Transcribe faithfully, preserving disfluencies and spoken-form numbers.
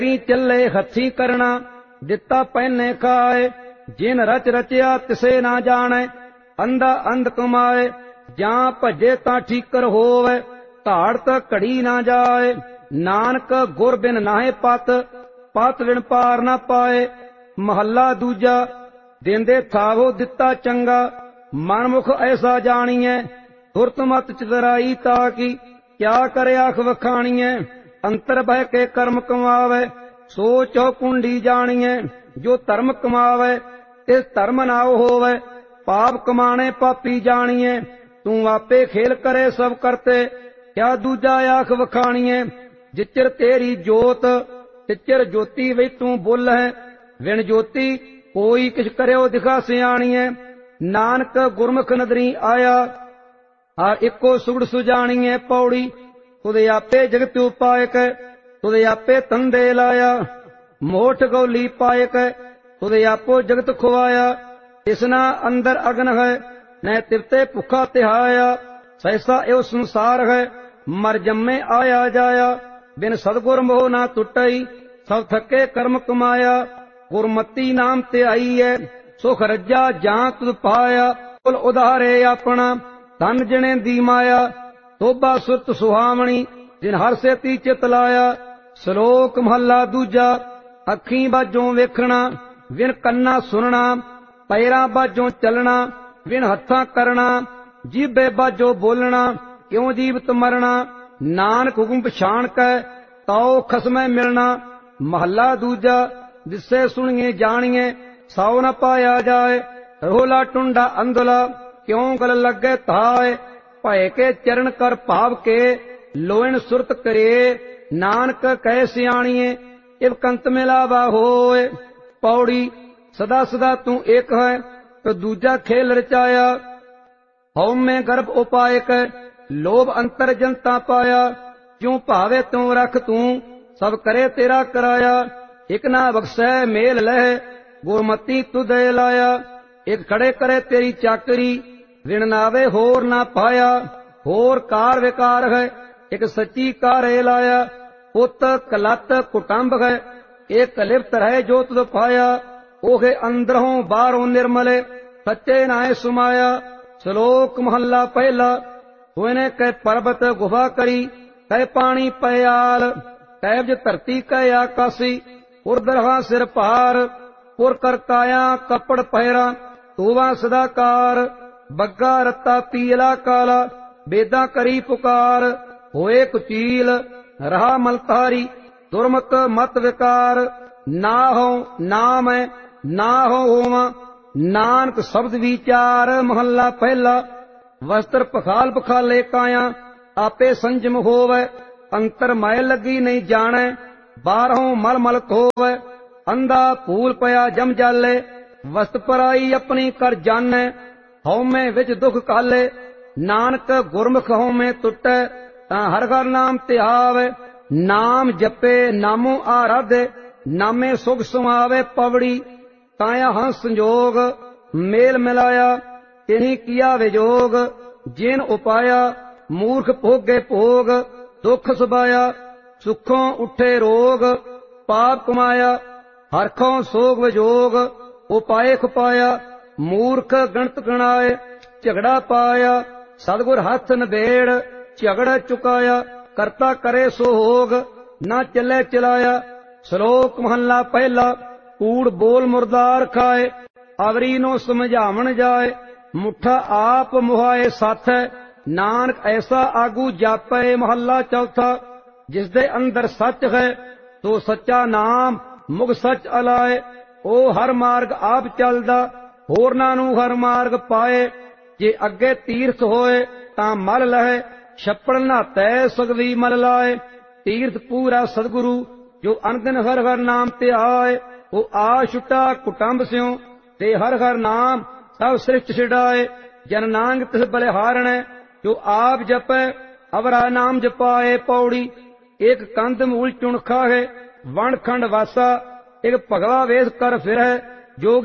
चले हथी करना दिता पहने खाए जिन रच रचिया तिसे ना जाने अंधा अंध कमाए जां भजे तां ठीकर होवे धाड़ त घड़ी ना जाए नानक गुर बिन नाहे पत पत बिन पार ना पाए। महला दूजा देंदे थावो दिता चंगा मनमुख ऐसा जानिए तुरत मत चितराई ताकि क्या करे आख वखाणिए अंतर बह के कर्म कमावे सोच कुंडी जानिए जो धर्म कमावे तिस धर्म नाव होवे पाप कमाने पापी जानिए तू आपे खेल करे सब करते क्या दूजा आख वखाणिए जिचर तेरी जोत तिचर ज्योति वे तू बोल है विण ज्योति कोई किछ करो दिखा सियाणिए नानक गुरमुख नदरी आया आ इको सुगड़ सुजाणिए पौड़ी तुदे आपे जगत उपायक तुदे आपे तंदे लाया मोठ गौली पायक तुदे आपो जगत खुआया इसना अंदर अग्न है न तिरते भुखा तिहाया सहसा एव संसार है मर जम्मे आया जाया बिन सदगुर मोह ना टुटई सब थके कर्म कमाया गुरमती नाम ते आई है सुख रज्जा जां तुद पाया कुल उधारे अपना धन जने दी माया तोबा सुरत सुहावणी जिन हर सेती चित लाया। श्लोक महला दूजा अखीं बाजों वेखना विन कन्ना सुनना पैरां बाजों चलना विन हत्थां करना जीभे बाजों बोलना क्यों जीवत मरना नानक हुकुम पछाण कै ताओ खसमै मिलना। महला दूजा जिससे सुनिए जानिए सौ न पाया जाए रोला टुंडा अंधला क्यों गल लगे थाए भय के चरण कर भाव के लोइन सुरत करे नानक कह सियाणिए इव कंत मिलावा होए। पौड़ी सदा सदा तू एक है तो दूजा खेल रचाया हौ में गर्भ उपायक लोभ अंतर जनता पाया क्यों भावे तू रख तू सब करे तेरा कराया एक ना बख्शै मेल लह गुरमती तुदे लाया एक खड़े करे तेरी चाकरी विण नावे होर ना पाया होर कार विकार है एक सच्ची कारे लाया पुत कलत कुटुंब है एक लिप्त रहे जो तुद पाया ओहे अंदरों बाहरों निर्मले सच्चे नाए सुमाया। श्लोक महला पहला हुए कै पर्वत गुफा करी कै पानी पयाल कैबज धरती कै आकाशी उर्दरहा सिर पार पुर कर काया कपड़ पहरा तूवा सदाकार बग्गा रत्ता पीला काला बेदा करी पुकार होए कुचील रहा मलतारी दुर्मत मत विकार ना हो ना मैं ना हो होवा नानक शब्द विचार। महला पहला वस्त्र पखाल पखाले काया आपे संजम होवे अंतर माय लगी नहीं जाने बारहों मल मल होवे अंधा फूल पया जम जाले वस्त पराई अपनी कर जाने हौ में विच दुख काले नानक गुरमुख हौ में टुटे तां हर हर नाम त्यावे नाम जपे नामो आराधे नामे सुख सुमावे पवड़ी ताया हंस संजोग मेल मिलाया तिन्ही किया विजोग जिन उपाया मूर्ख भोगे भोग दुख सुबाया सुखों उठे रोग पाप कमाया हरखों सोग विजोग उपाय खुपाया मूर्ख गणत गणाए झगड़ा पाया सतगुर हाथ नबेड़ झगड़ा चुकाया करता करे सो होग ना चले चलाया। श्लोक महला पहला कूड़ बोल मुर्दार खाए आवरी नो समझावन जाए मुठा आप मुहाए साथ नानक ऐसा आगू जापे। महला चौथा जिसदे अंदर सच है तो सच्चा नाम मुग सच अलाए ओ हर मार्ग आप चलदा होरना नू हर मार्ग पाए जे अगे तीर्थ होए तां मल लहे छप्पड़ नहाते सगवी मल लाए तीर्थ पूरा सदगुरु जो अनदिन हर हर नाम ते आए वो आ छुटा कुटुंब स्यों ते हर हर नाम सब सृष्ट छिड़ाए जन नांग तिस बलिहारण जो आप जपे अवरा नाम जपाए। पौड़ी एक कंद मूल चुणखा है वन खंड वासा एक भगवा वेश कर फिर है जो